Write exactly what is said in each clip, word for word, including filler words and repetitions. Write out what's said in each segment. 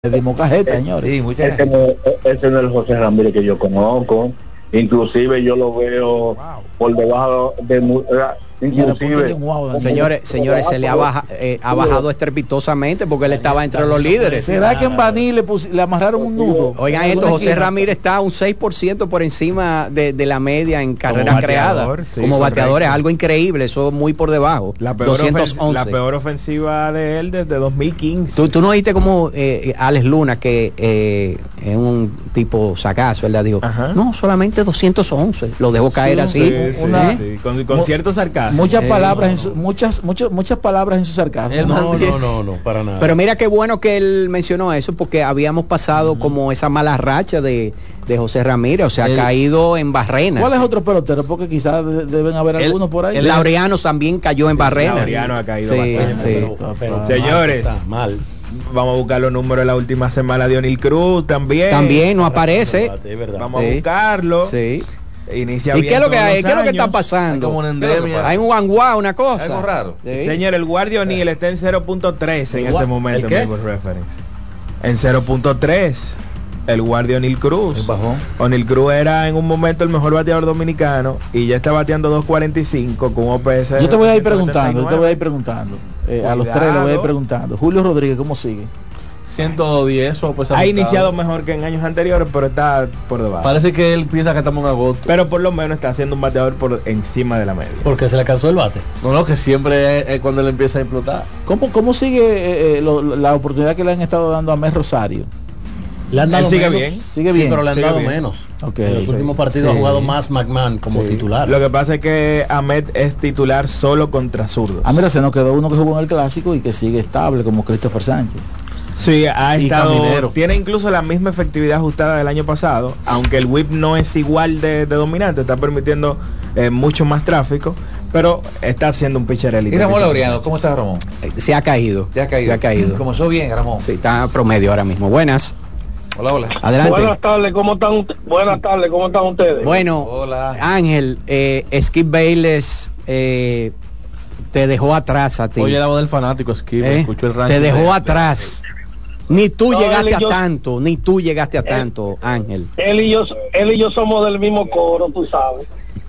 Le dimos cajeta, señores. Sí, muchas Ese no, ese no es el José Ramírez que yo conozco. Inclusive yo lo veo wow. por debajo de... Inclusive, señores, señores, se le ha, baja, eh, ha bajado estrepitosamente porque él estaba entre los líderes. ¿Será que en Baní le, le amarraron un nudo? Oigan esto, José Ramírez está un seis por ciento por encima de, de la media en carreras creadas. Sí, como bateador es algo increíble, eso muy por debajo. La peor, doscientos once. La peor ofensiva de él desde dos mil quince. Tú, tú no viste como eh, Alex Luna, que eh, es un tipo sacazo, ¿verdad? Dijo, ajá. No, solamente doscientos once. Lo dejó caer sí, así. Sí, una, sí, sí. Con, con cierto sarcasmo. Muchas Eh, palabras, no, en su, muchas, muchas, muchas palabras en su sarcasmo. Eh, no, no, no, no, para nada. Pero mira qué bueno que él mencionó eso, porque habíamos pasado uh-huh. como esa mala racha de, de José Ramírez, o sea, ha caído en Barrena. ¿Cuál es otro pelotero? Porque quizás de, deben haber el, algunos por ahí. El Laureano también cayó sí, en Barrena. Laureano ha caído sí, bastante. Sí. Pero, pero, señores, está mal. Vamos a buscar los números de la última semana de O'Neal Cruz también. También no aparece. Vamos sí. a buscarlo. Sí. Inicia ¿Y qué es lo que hay? ¿Qué es lo que está pasando? Hay como una endemia. Hay un guanguá, una cosa. Algo raro. Sí. Señor, el guardia O'Neal está en cero punto tres en este momento. ¿El qué? Reference. En cero punto tres. El guardia O'Neal Cruz. O'Neal Cruz era en un momento el mejor bateador dominicano y ya está bateando dos cuarenta y cinco con O P S. Yo te voy a ir preguntando, yo te voy a ir preguntando. Eh, a los tres le voy a ir preguntando. Julio Rodríguez, ¿cómo sigue? ciento diez o pues ha iniciado mejor que en años anteriores, pero está por debajo. Parece que él piensa que estamos en agosto, pero por lo menos está haciendo un bateador por encima de la media. Porque se le cansó el bate. No, no, que siempre es, es cuando él empieza a explotar. ¿Cómo, cómo sigue eh, eh, lo, la oportunidad que le han estado dando a Mes Rosario? Le han dado él sigue menos, bien, sigue sí, bien, pero le han sigue dado bien. menos. Okay, en los sí. últimos partidos sí. ha jugado más McMahon como sí. titular. Lo que pasa es que Ahmed es titular solo contra zurdos. Ah, mira, se nos quedó uno que jugó en el clásico y que sigue estable como Christopher Sánchez. Sí, ha y estado, Caminero. Tiene incluso la misma efectividad ajustada del año pasado, aunque el whip no es igual de, de dominante, está permitiendo eh, mucho más tráfico, pero está haciendo un pitcher elite. Y Ramón Laureano, ¿cómo está Ramón? Se ha caído. Se ha caído. Se ha caído. Comenzó bien, Ramón. Sí, está a promedio ahora mismo. Buenas. Hola, hola. Adelante. Buenas tardes, ¿cómo están? Buenas tardes, ¿cómo están ustedes? Bueno, hola. Ángel, eh, Skip Bayless eh, te dejó atrás a ti. Oye, la voz del fanático Skip, ¿Eh? escucho el rancho. Te dejó de... atrás. Ni tú no, llegaste a yo... tanto, ni tú llegaste a tanto, él, Ángel. Él y yo, él y yo somos del mismo coro, tú sabes.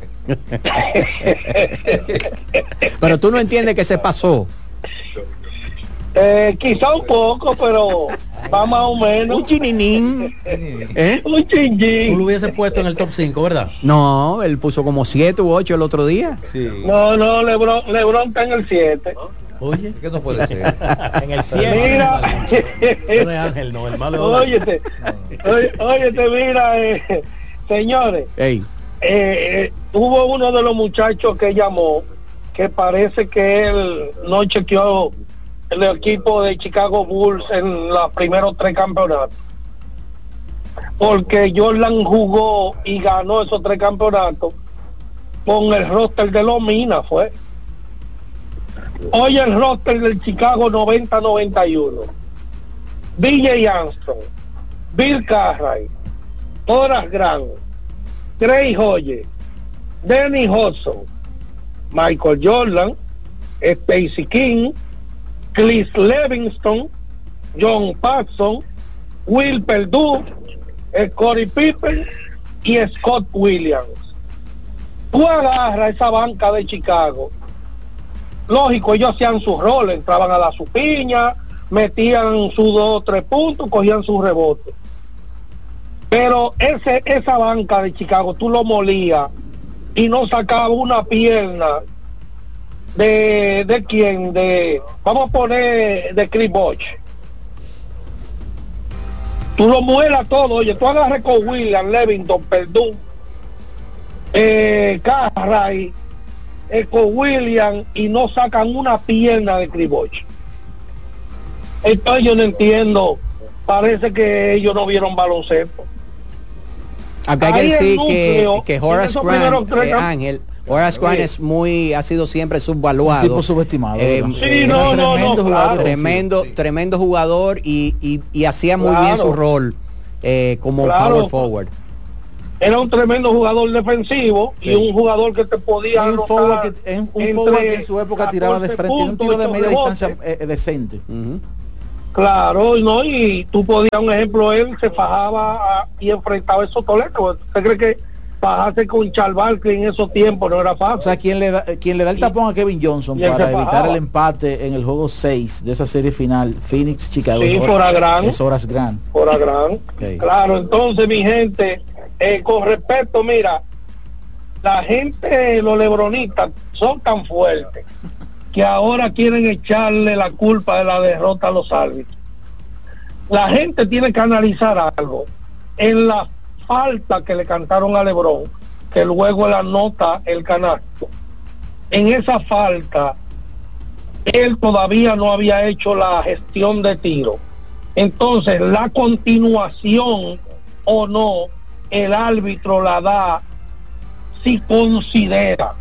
Pero tú no entiendes que se pasó. Eh, quizá un poco, pero va más o menos. Un chininín. ¿Eh? Un chinjín. Tú lo hubiese puesto en el top cinco, ¿verdad? No, él puso como siete u ocho el otro día. Sí. No, no, Lebron, Lebron está en el siete. Oye, ¿qué no puede ser? En el siete. Mira. No es Ángel, no, el malo es Óyete, oye, óyete, mira, eh, señores. Ey. Eh, eh, hubo uno de los muchachos que llamó que parece que él no chequeó el equipo de Chicago Bulls en los primeros tres campeonatos, porque Jordan jugó y ganó esos tres campeonatos con el roster de los Minas. Fue hoy el roster del Chicago noventa noventa y uno: B J Armstrong, Bill Cartwright, Horace Grant, Trey Hoyer, Dennis Hudson, Michael Jordan, Stacey King, Chris Livingston, John Paxson, Will Perdue, Scottie Pippen y Scott Williams. Tú agarras esa banca de Chicago, lógico, ellos hacían su rol, entraban a la su piña, metían sus dos o tres puntos, cogían su rebote. Pero ese, esa banca de Chicago, tú lo molías y no sacaba una pierna de, de quién, de, vamos a poner de Chris Bosh. Tú lo muelas todo, oye, tú agarras con William, Levington, Perdue, eh, Cartwright, eh, con William y no sacan una pierna de Chris Bosh. Entonces yo no entiendo, parece que ellos no vieron baloncesto. Aunque hay que decir que, que Horace Grant, eh, Ángel, Horace Grant sí. es muy, ha sido siempre subvaluado. Un tipo subestimado. Eh, sí, no, no, tremendo no, jugador, claro. tremendo, sí. tremendo jugador y, y, y hacía muy claro. bien su rol eh, como claro. power forward. Era un tremendo jugador defensivo sí. y un jugador que te podía un forward que, un forward que en su época tiraba de frente, un tiro de media distancia eh, decente. Uh-huh. Claro, no, y tú podías, un ejemplo, él se fajaba a, y enfrentaba esos toletos. ¿Usted cree que fajarse con Charles Barkley en esos tiempos no era fácil? O sea, quien le da, quien le da el tapón a Kevin Johnson para evitar el empate en el juego seis de esa serie final, Phoenix, Chicago. Sí, por Agrán. Es Horace Grant. Por Agrán. Okay. Claro, entonces, mi gente, eh, con respecto, mira, la gente, los lebronistas, son tan fuertes que ahora quieren echarle la culpa de la derrota a los árbitros. La gente tiene que analizar algo. En la falta que le cantaron a LeBron, que luego él anota el canasto, en esa falta él todavía no había hecho la gestión de tiro. Entonces la continuación o no, el árbitro la da si considera.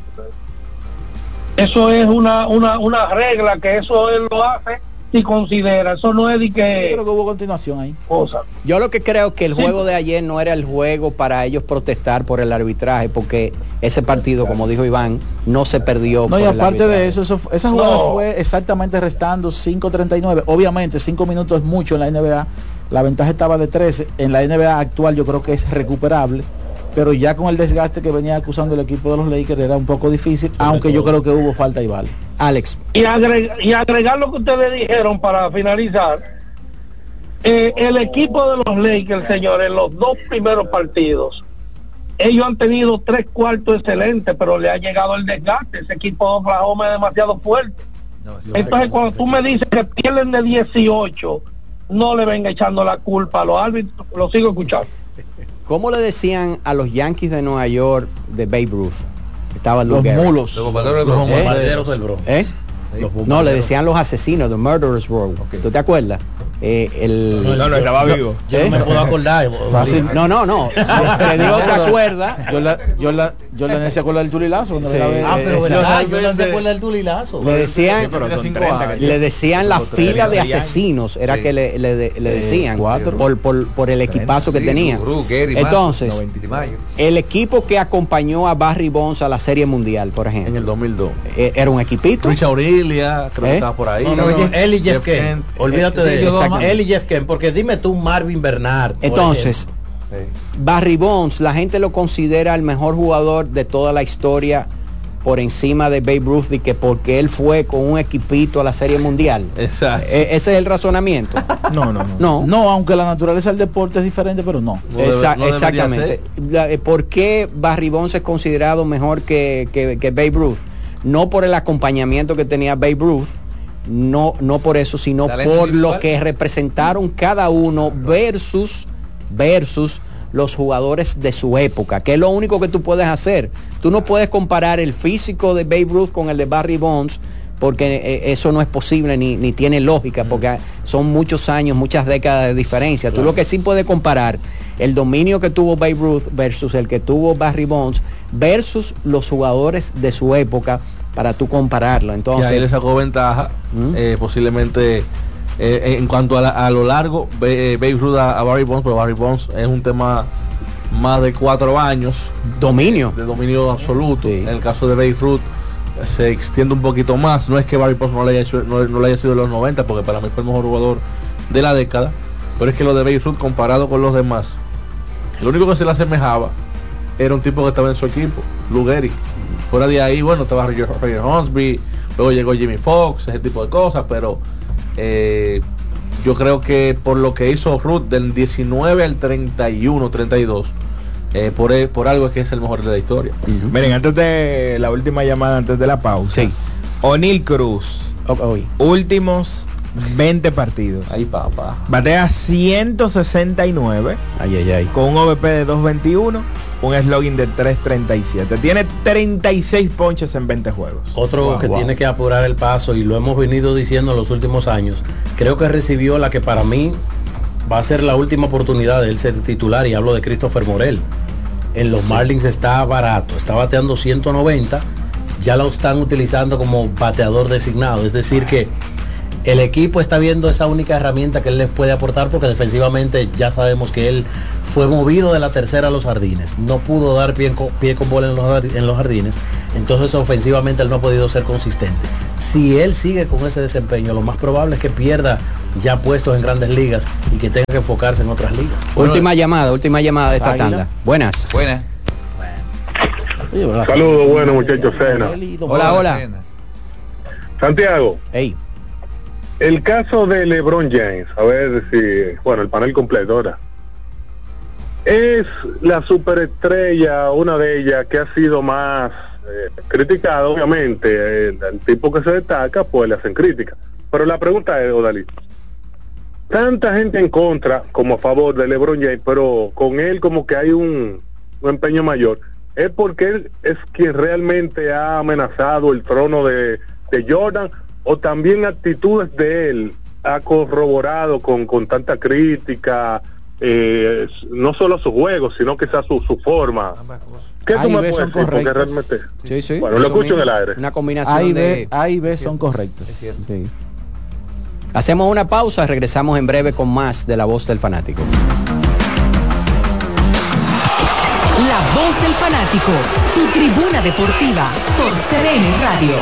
Eso es una, una, una regla, que eso él lo hace si considera. Eso no es de que... Yo creo que hubo continuación ahí. Cosa. Yo lo que creo que el sí. juego de ayer no era el juego para ellos protestar por el arbitraje, porque ese partido, como dijo Iván, no se perdió. No, por y aparte el de eso, eso esa jugada no. fue exactamente restando cinco treinta y nueve. Obviamente cinco minutos es mucho en la N B A. La ventaja estaba de trece. En la N B A actual yo creo que es recuperable, pero ya con el desgaste que venía acusando el equipo de los Lakers era un poco difícil, aunque yo creo que hubo falta y vale. Alex. Y, agregar, y agregar lo que ustedes dijeron para finalizar, eh, el equipo de los Lakers, señores, en los dos primeros partidos, ellos han tenido tres cuartos excelentes, pero le ha llegado el desgaste. Ese equipo de Oklahoma es demasiado fuerte. No, entonces cuando tú me dices que pierden de dieciocho, no le venga echando la culpa a los árbitros. Lo sigo escuchando. ¿Cómo le decían a los Yankees de Nueva York de Babe Ruth? Estaba los Guerra. mulos, los bombarderos del Bronx. ¿Eh? Los no, le decían los asesinos, the murderers row. Okay. ¿Tú te acuerdas? Eh, el, no, no, no, estaba vivo. Yo ¿Eh? no me puedo acordar. Fácil. No, no, no. Te digo, ¿te acuerdas? Yo la, yo la, yo la se acuerda del tulilazo. Sí. Ah, pero verdad, yo no se acuerda del tulilazo. Le decían, le decían la fila de asesinos, era sí. que le, le, le decían cuatro por, por, por el equipazo que tenía. Entonces, el equipo que acompañó a Barry Bonds a la Serie Mundial, por ejemplo, en el dos mil dos, eh, era un equipito. Richard Aurelia, creo que estaba por ahí. No, no, no, él y Jeff Kent. Olvídate de eso. Él y Jeff Kent, porque dime tú Marvin Bernard. Entonces, sí. Barry Bonds, la gente lo considera el mejor jugador de toda la historia por encima de Babe Ruth, y que porque él fue con un equipito a la Serie Mundial. Exacto. E- ese es el razonamiento. No, no, no. No, no, aunque la naturaleza del deporte es diferente, pero no. no Esa- debe, no exactamente. La, ¿Por qué Barry Bonds es considerado mejor que, que, que Babe Ruth? No por el acompañamiento que tenía Babe Ruth, no, no por eso, sino por lo que representaron cada uno versus, versus los jugadores de su época, que es lo único que tú puedes hacer. Tú no puedes comparar el físico de Babe Ruth con el de Barry Bonds, porque eh, eso no es posible ni, ni tiene lógica, porque son muchos años, muchas décadas de diferencia. Claro. Tú lo que sí puedes comparar el dominio que tuvo Babe Ruth versus el que tuvo Barry Bonds versus los jugadores de su época, para tú compararlo. Entonces, y ahí le sacó ventaja, ¿Mm? eh, posiblemente eh, en cuanto a, la, a lo largo, eh, Babe Ruth a, a Barry Bonds, pero Barry Bonds es un tema más de cuatro años. Dominio. De, de dominio absoluto. Sí. En el caso de Babe Ruth se extiende un poquito más. No es que Barry Bonds no le haya sido, no, no le haya sido de los noventa, porque para mí fue el mejor jugador de la década, pero es que lo de Babe Ruth comparado con los demás, lo único que se le asemejaba era un tipo que estaba en su equipo, Lou Gehrig. Fuera de ahí, bueno, estaba Roger, Roger Hornsby, luego llegó Jimmy Fox, ese tipo de cosas, pero eh, yo creo que por lo que hizo Ruth del diecinueve al treinta y uno, treinta y dos, eh, por, por algo es que es el mejor de la historia. Uh-huh. Miren, antes de la última llamada, antes de la pausa, sí. O'Neal Cruz, oh, oh. últimos veinte partidos. Ahí, papá. Batea ciento sesenta y nueve, ay, ay, ay. con un O V P de dos veintiuno, un slogan de tres treinta y siete. Tiene treinta y seis ponches en veinte juegos. Otro wow, que wow. tiene que apurar el paso, y lo hemos venido diciendo en los últimos años, creo que recibió la que para mí va a ser la última oportunidad de él ser titular, y hablo de Christopher Morel. En los Marlins está barato, está bateando ciento noventa, ya lo están utilizando como bateador designado, es decir que el equipo está viendo esa única herramienta que él les puede aportar, porque defensivamente ya sabemos que él fue movido de la tercera a los jardines, no pudo dar pie con, pie con bola en los, en los jardines, entonces ofensivamente él no ha podido ser consistente. Si él sigue con ese desempeño, lo más probable es que pierda ya puestos en grandes ligas y que tenga que enfocarse en otras ligas. Última bueno, llamada, última llamada de esta tanda. Buenas. Buenas. Saludos, bueno muchachos, Cena. Hola, hola. Santiago. Hey. El caso de LeBron James, a ver si, bueno, el panel completo ahora. Es la superestrella, una de ellas que ha sido más eh, criticada, obviamente. El, el tipo que se destaca, pues le hacen crítica. Pero la pregunta es, Odalí, tanta gente en contra como a favor de LeBron James, pero con él como que hay un, un empeño mayor. ¿Es porque él es quien realmente ha amenazado el trono de, de Jordan, o también actitudes de él ha corroborado con, con tanta crítica, eh, no solo su juego, sino quizás su, su forma? ¿Qué tú me puedes decir? Porque realmente, sí, sí, bueno, lo escucho en el aire. Una combinación A y de B, A y B son correctos. Sí. Hacemos una pausa, regresamos en breve con más de La Voz del Fanático. La Voz del Fanático, tu tribuna deportiva por C D N Radio.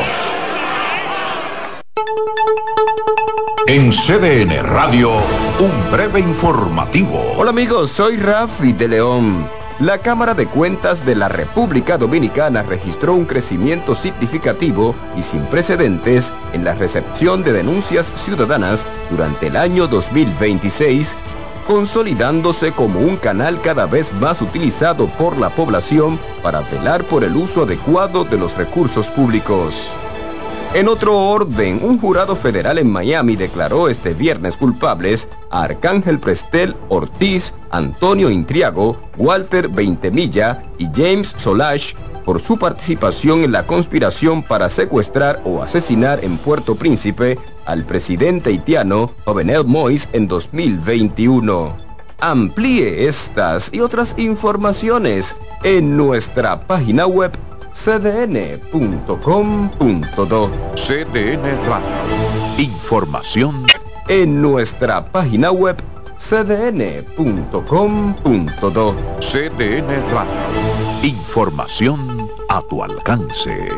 En C D N Radio, un breve informativo. Hola amigos, soy Rafi de León. La Cámara de Cuentas de la República Dominicana registró un crecimiento significativo y sin precedentes en la recepción de denuncias ciudadanas durante el año dos mil veintiséis, consolidándose como un canal cada vez más utilizado por la población para velar por el uso adecuado de los recursos públicos. En otro orden, un jurado federal en Miami declaró este viernes culpables a Arcángel Prestel Ortiz, Antonio Intriago, Walter Veintemilla y James Solage por su participación en la conspiración para secuestrar o asesinar en Puerto Príncipe al presidente haitiano Jovenel Moïse en dos mil veintiuno. Amplíe estas y otras informaciones en nuestra página web c d n punto com punto do. C D N Radio. Información en nuestra página web c d n punto com punto do. C D N Radio. Información a tu alcance.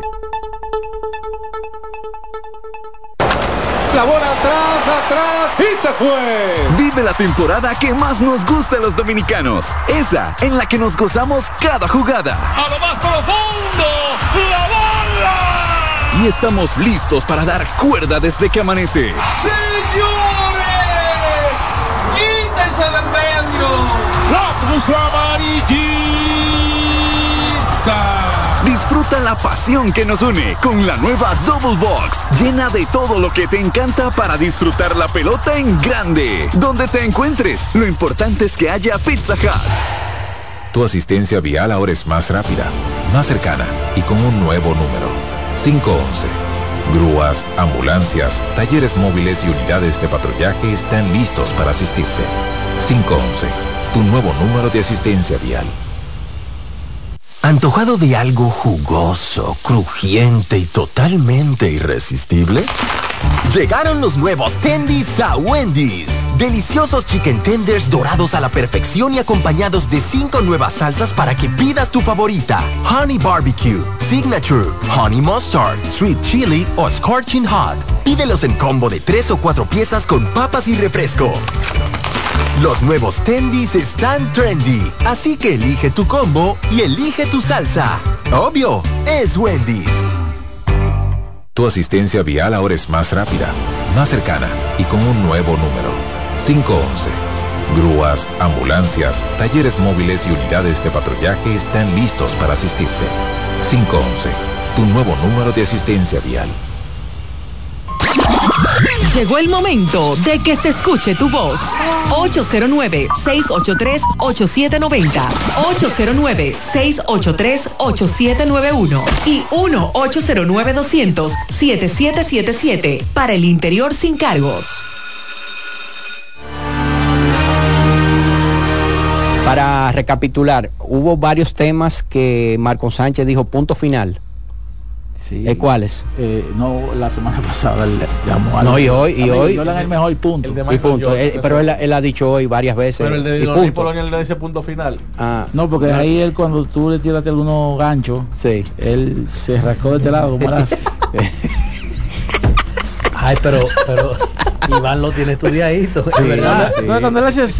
La bola atrás, atrás y se fue. Vive la temporada que más nos gusta a los dominicanos. Esa en la que nos gozamos cada jugada. A lo más profundo, la bola. Y estamos listos para dar cuerda desde que amanece. ¡Señores! ¡Quítense del medio! ¡La cruz amarillita! Disfruta la pasión que nos une con la nueva Double Box, llena de todo lo que te encanta para disfrutar la pelota en grande. Donde te encuentres, lo importante es que haya Pizza Hut. Tu asistencia vial ahora es más rápida, más cercana y con un nuevo número. cinco once. Grúas, ambulancias, talleres móviles y unidades de patrullaje están listos para asistirte. cinco once. Tu nuevo número de asistencia vial. ¿Antojado de algo jugoso, crujiente y totalmente irresistible? Llegaron los nuevos Tendies a Wendy's. Deliciosos chicken tenders dorados a la perfección y acompañados de cinco nuevas salsas para que pidas tu favorita. Honey Barbecue, Signature, Honey Mustard, Sweet Chili o Scorching Hot. Pídelos en combo de tres o cuatro piezas con papas y refresco. Los nuevos Tendies están trendy, así que elige tu combo y elige tu salsa. Obvio, es Wendy's. Tu asistencia vial ahora es más rápida, más cercana y con un nuevo número. cinco once. Grúas, ambulancias, talleres móviles y unidades de patrullaje están listos para asistirte. cinco once. Tu nuevo número de asistencia vial. Llegó el momento de que se escuche tu voz. ocho cero nueve, seis ocho tres, ocho siete nueve cero, ocho cero nueve, seis ocho tres, ocho siete nueve uno y uno ocho cero nueve, doscientos, setenta y siete setenta y siete para el interior sin cargos. Para recapitular, hubo varios temas que Marco Sánchez dijo punto final. Sí. ¿Eh, ¿Cuáles? Eh, no, la semana pasada él llamó a No, y hoy, y hoy. Yo le el mejor punto. El de Y punto. Jordan, Él- pero él, él ha dicho hoy varias veces. Pero el de y los punto. Polonia le da ese punto final. Ah, No, porque no. ahí él cuando tú le tiraste algunos ganchos, Sí. él se rascó de este lado como era. Ay, pero, pero Iván lo tiene estudiadito, Sí, es verdad. sí. Entonces, cuando él hace así,